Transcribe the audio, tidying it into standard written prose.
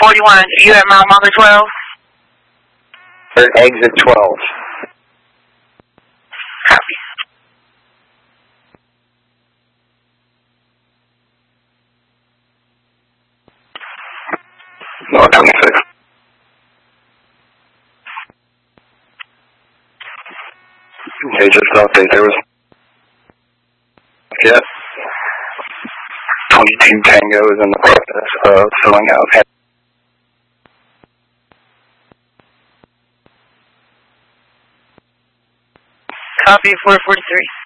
41, are you at mile marker 12? Exit 12. Copy. No, 26. Okay, just an update. There was 22 Tangos in the process of filling out. Copy 443.